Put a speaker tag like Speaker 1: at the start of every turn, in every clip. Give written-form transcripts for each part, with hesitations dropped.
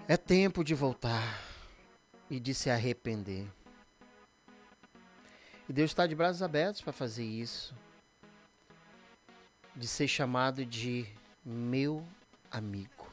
Speaker 1: É tempo de voltar e de se arrepender. E Deus está de braços abertos para fazer isso, de ser chamado de meu amigo.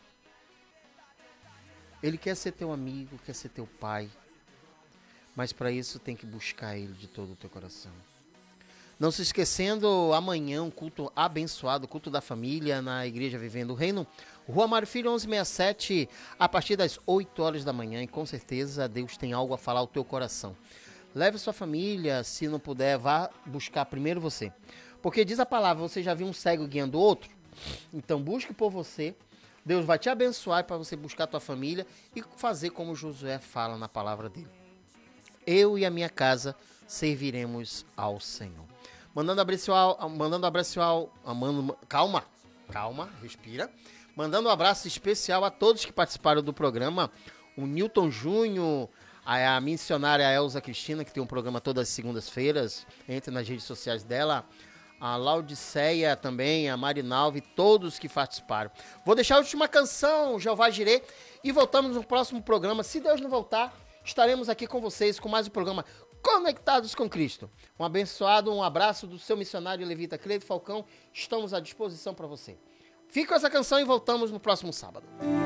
Speaker 1: Ele quer ser teu amigo, quer ser teu pai, mas para isso tem que buscar Ele de todo o teu coração. Não se esquecendo, amanhã um culto abençoado, culto da família na Igreja Vivendo o Reino, Rua Mário Filho 1167, a partir das 8 horas da manhã, e com certeza Deus tem algo a falar ao teu coração. Leve sua família, se não puder, vá buscar primeiro você. Porque diz a palavra, você já viu um cego guiando outro? Então busque por você, Deus vai te abençoar para você buscar a tua família e fazer como Josué fala na palavra dele. Eu e a minha casa serviremos ao Senhor. Calma, respira. Mandando um abraço especial a todos que participaram do programa. O Newton Júnior, a missionária Elza Cristina, que tem um programa todas as segundas-feiras. Entre nas redes sociais dela. A Laudiceia também, a Marinalva e todos que participaram. Vou deixar a última canção, Jeová Jirê, e voltamos no próximo programa. Se Deus não voltar, estaremos aqui com vocês com mais um programa Conectados com Cristo. Um abençoado, um abraço do seu missionário levita Cleide Falcão. Estamos à disposição para você. Fica com essa canção e voltamos no próximo sábado.